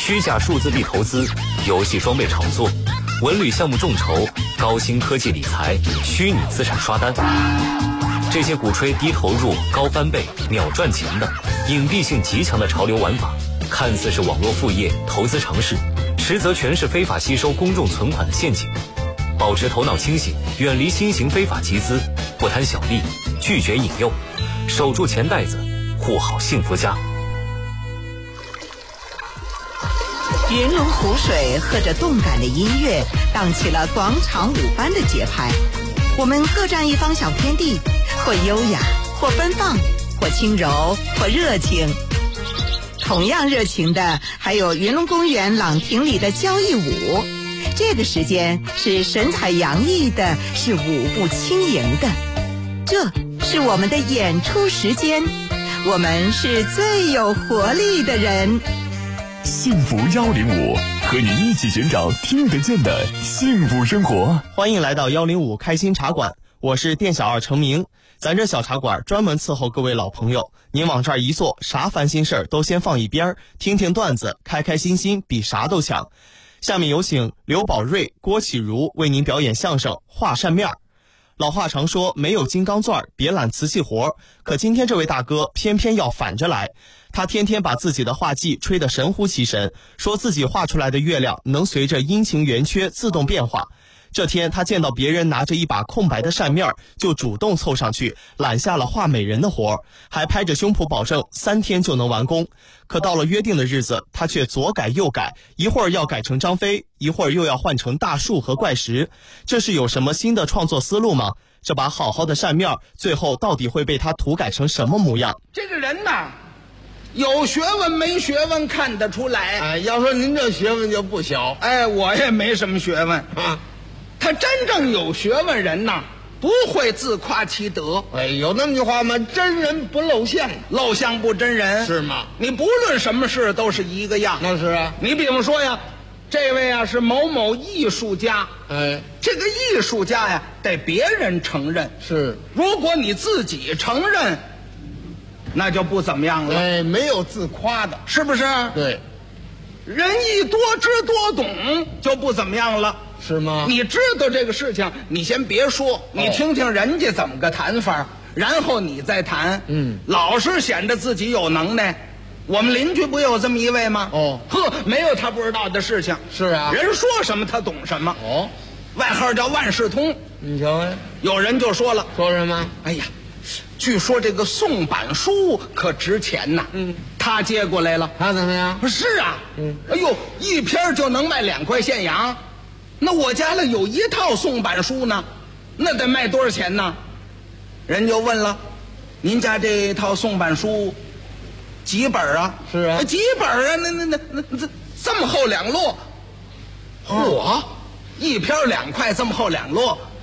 虚假数字币投资、游戏装备炒作、文旅项目众筹、高新科技理财、虚拟资产刷单，这些鼓吹低投入、高翻倍、秒赚钱的隐蔽性极强的潮流玩法，看似是网络副业、投资尝试，实则全是非法吸收公众存款的陷阱。保持头脑清醒，远离新型非法集资，不贪小利，拒绝引诱，守住钱袋子，护好幸福家。 云龙湖水和着动感的音乐，荡起了广场舞般的节拍。我们各占一方小天地，或优雅，或奔放，或轻柔，或热情。同样热情的还有云龙公园朗亭里的交谊舞，这个时间是神采洋溢的，是舞步轻盈的。这是我们的演出时间，我们是最有活力的人。 幸福105，和你一起寻找听得见的幸福生活。 欢迎来到105开心茶馆，我是店小二程明。咱这小茶馆专门伺候各位老朋友，您往这儿一坐，啥烦心事儿都先放一边，听听段子，开开心心比啥都强。下面有请刘宝瑞、郭启儒为您表演相声《画扇面》。老话常说，没有金刚钻别揽瓷器活，可今天这位大哥偏偏要反着来。他天天把自己的画技吹得神乎其神，说自己画出来的月亮能随着阴晴圆缺自动变化。这天他见到别人拿着一把空白的扇面，就主动凑上去揽下了画美人的活，还拍着胸脯保证3天就能完工。可到了约定的日子，他却左改右改，一会儿要改成张飞，一会儿又要换成大树和怪石。这是有什么新的创作思路吗？这把好好的扇面最后到底会被他涂改成什么模样？ 这个人呐，有学问没学问看得出来。 哎，要说您这学问就不小。 哎，我也没什么学问啊。 他真正有学问人呐，不会自夸其德。 哎，有那么句话吗？真人不露相， 露相不真人， 是吗？ 你不论什么事都是一个样。 那是啊。 你比方说呀，这位啊是某某艺术家。 哎， 这个艺术家呀，得别人承认。 是， 如果你自己承认，那就不怎么样了。 哎，没有自夸的， 是不是？ 对。 人一多知多懂，就不怎么样了。 是吗？ 你知道这个事情，你先别说，你听听人家怎么个谈法，然后你再谈。老是显得自己有能耐。我们邻居不有这么一位吗？ 哦， 呵，没有他不知道的事情。 是啊， 人说什么他懂什么。 哦， 外号叫万事通。 你瞧呀， 有人就说了， 说什么？ 哎呀，据说这个宋版书可值钱呐。他接过来了。 他怎么样？ 是啊。哎呦，一篇就能卖2块现洋。那我家里有1套宋版书呢，那得卖多少钱呢？人就问了，您家这套宋版书几本啊？ 是啊， 几本啊？那这么厚2摞。嚯，一篇2块，这么厚2摞，